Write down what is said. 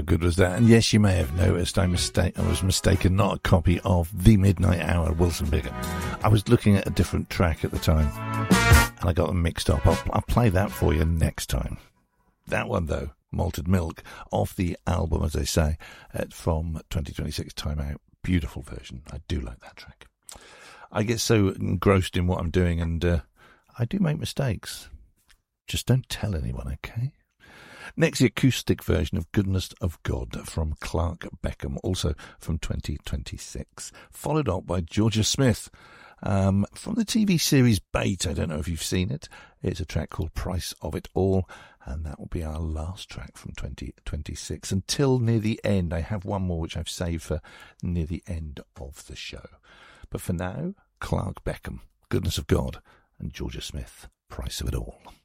good was that? And yes, you may have noticed I was mistaken, not a copy of The Midnight Hour, Wilson Pickett. I was looking at a different track at the time, and I got them mixed up. I'll play that for you next time. That one, though, Malted Milk, off the album, as they say, from 2026 Time Out. Beautiful version. I do like that track. I get so engrossed in what I'm doing, and I do make mistakes. Just don't tell anyone, okay? Next, the acoustic version of Goodness of God from Clark Beckham, also from 2026, followed up by Georgia Smith from the TV series Bait. I don't know if you've seen it. It's a track called Price of It All, and that will be our last track from 2026 until near the end. I have one more which I've saved for near the end of the show. But for now, Clark Beckham, Goodness of God, and Georgia Smith, Price of It All.